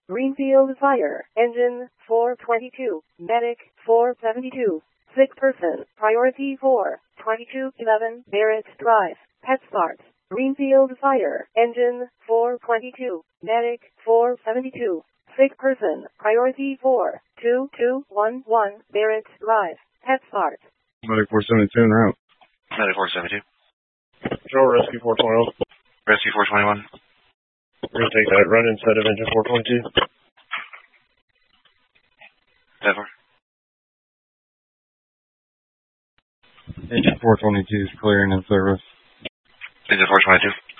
Greenfield Fire, Engine 422, Medic 472, sick person, priority 4, 2211 Barrett Drive, Pet Start. Greenfield Fire, Engine 422, Medic 472, sick person, priority 4, 2211 Barrett Drive, Pet Start. Medic 472 en route. Medic 472. Control Rescue 421. Rescue 421. We're going to take that run instead of engine 422. Ever. Engine 422 is clear and in service. Engine 422.